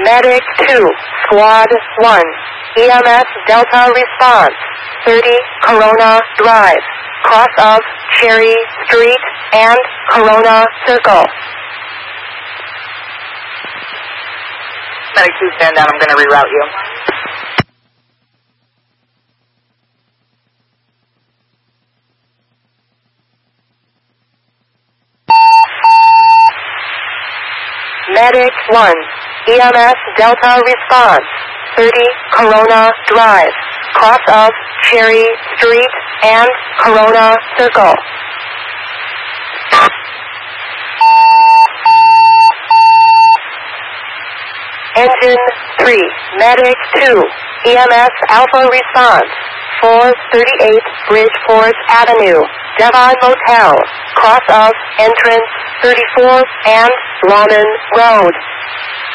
Medic 2, Squad 1, EMS Delta response, 30 Corona Drive, cross of Cherry Street and Corona Circle. Medic 2, stand down. I'm going to reroute you. Medic 1, EMS Delta response, 30 Corona Drive, cross of Cherry Street and Corona Circle. Engine 3, Medic 2, EMS Alpha response, 438 Bridgeport Avenue, Devon Motel, cross of entrance 34 and Lawman Road.